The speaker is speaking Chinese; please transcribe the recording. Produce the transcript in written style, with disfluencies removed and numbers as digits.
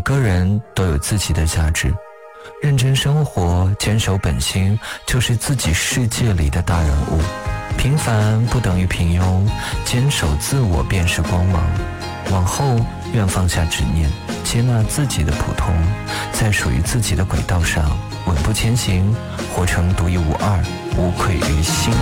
个人都有自己的价值，认真生活，坚守本心，就是自己世界里的大人物。平凡不等于平庸，坚守自我便是光芒。往后愿放下执念，接纳自己的普通，在属于自己的轨道上稳步前行，活成独一无二，无愧于心。